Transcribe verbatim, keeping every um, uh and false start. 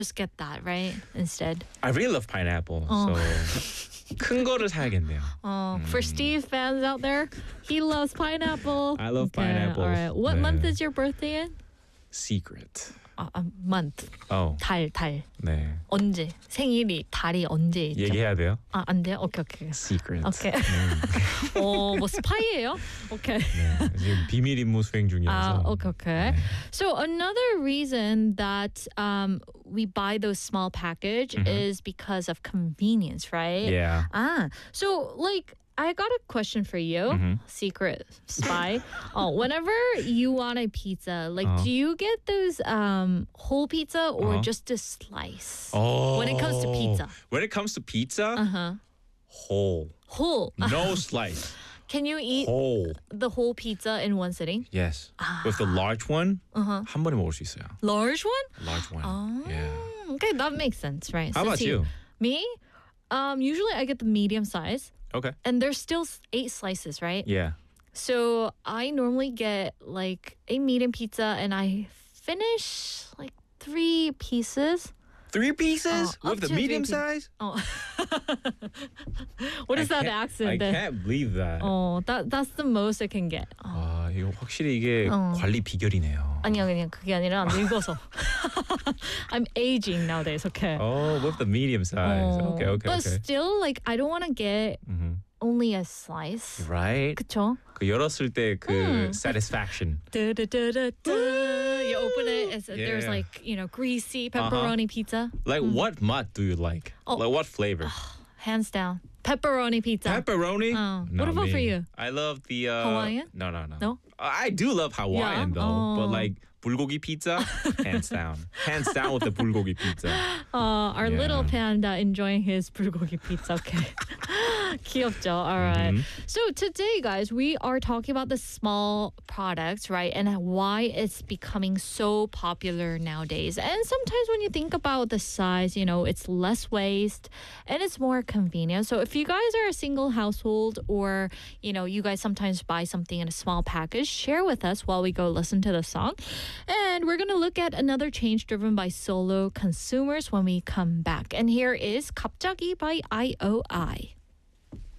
just get that, right? Instead. I really love pineapple, Oh. so 큰 거를 사야겠네요. Oh, for Steve fans out there, he loves pineapple. I love pineapples. All right. What 네. month is your birthday in? Secret. 아, 아, month. Oh, 달, 달. 네. 언제? 생일이 달이 언제 있죠? 얘기해야 돼요? 아, 안 돼요? 오케이, 오케이. Secret. 오케이. 음, 어, 뭐 스파이예요? 오케이. 네. 지금 비밀 임무 수행 중이라서. Ah, okay, okay. 네. So another reason that um, we buy those small package is because of convenience, right? Yeah. Ah, so like I got a question for you, Mhm. secret spy. Oh, whenever you want a pizza, like, Uh-huh. do you get those um, whole pizza or Uh-huh. just a slice? Oh. When it comes to pizza. When it comes to pizza, Uh huh. whole. Whole. No slice. Can you eat Whole. the whole pizza in one sitting? Yes. With the large one, Uh-huh. 한 번에 먹을 수 있어요. Large one? Large one. Oh, Yeah. okay, that makes sense, right? How Since about you? Me? Um, usually I get the medium size, Okay. and there's still s- eight slices, right? Yeah. So I normally get like a medium pizza, and I finish like three pieces. Three pieces Oh, up with the to three medium pieces. size? Oh, what is I that can't- accent? I then? can't believe that. Oh, that that's the most I can get. Oh. 아, 이거 확실히 이게 어. 관리 비결이네요. 아니야, 그냥 그게 아니라 늙어서. I'm aging nowadays. Okay. Oh, with the medium size. Oh, Okay, okay, but okay. still, like I don't want to get Mhm. only a slice. Right? 그쵸? 그 열었을 때 그 음. satisfaction. Da-da-da-da-da. You open it, it's, there's Yeah. like, you know, greasy pepperoni pizza. Like what mutt do you like? Oh. Like what flavor? Hands down. Pepperoni pizza. Pepperoni? Oh. Not What about for me. you? I love the uh, Hawaiian? No, no, no. No? I do love Hawaiian Yeah? though, but Oh. like 불고기 pizza, hands down, hands down with the 불고기 pizza. Uh, our Yeah. little panda enjoying his bulgogi pizza. Okay. 귀엽죠? All right. Mhm. So today, guys, we are talking about the small products, right? And why it's becoming so popular nowadays. And sometimes when you think about the size, you know, it's less waste and it's more convenient. So if you guys are a single household or, you know, you guys sometimes buy something in a small package, share with us while we go listen to the song. And we're going to look at another change driven by solo consumers when we come back. And here is 갑자기 by I O I.